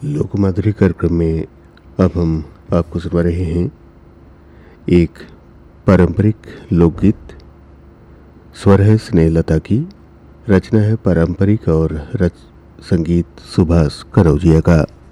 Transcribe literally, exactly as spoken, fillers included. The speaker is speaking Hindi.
लोक माधुरी कार्यक्रम में अब हम आपको सुना रहे हैं एक पारंपरिक लोकगीत। स्वर है स्नेहलता की, रचना है पारंपरिक और रच संगीत सुभाष करौजिया का।